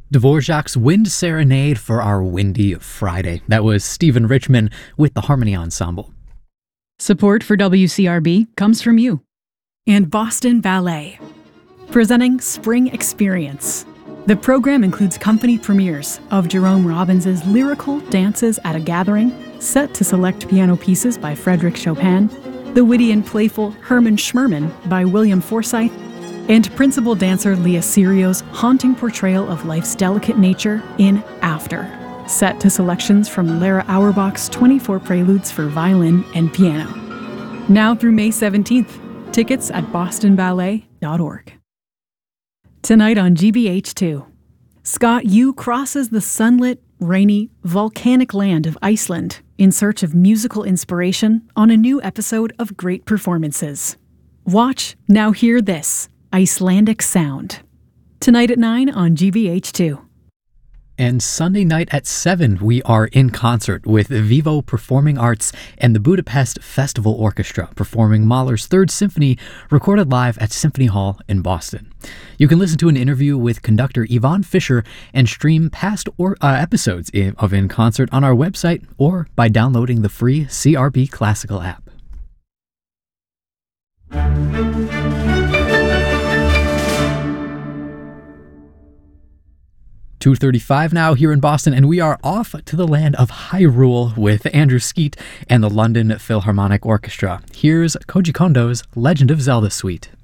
Dvorak's Wind Serenade for our windy Friday. That was Stephen Richman with the Harmony Ensemble. Support for WCRB comes from you. And Boston Ballet, presenting Spring Experience. The program includes company premieres of Jerome Robbins' lyrical Dances at a Gathering, set to select piano pieces by Frédéric Chopin, the witty and playful Herman Schmerman by William Forsythe, and principal dancer Leah Serio's haunting portrayal of life's delicate nature in After, set to selections from Lara Auerbach's 24 Preludes for violin and piano. Now through May 17th, tickets at bostonballet.org. Tonight on GBH2, Scott Yu crosses the sunlit, rainy, volcanic land of Iceland in search of musical inspiration on a new episode of Great Performances. Watch, now hear this, Icelandic Sound. Tonight at 9 on GBH2. And Sunday night at 7, we are in concert with Vivo Performing Arts and the Budapest Festival Orchestra, performing Mahler's Third Symphony, recorded live at Symphony Hall in Boston. You can listen to an interview with conductor Yvonne Fisher and stream past episodes of In Concert on our website or by downloading the free CRB Classical app. 2:35 now here in Boston, and we are off to the land of Hyrule with Andrew Skeet and the London Philharmonic Orchestra. Here's Koji Kondo's Legend of Zelda Suite.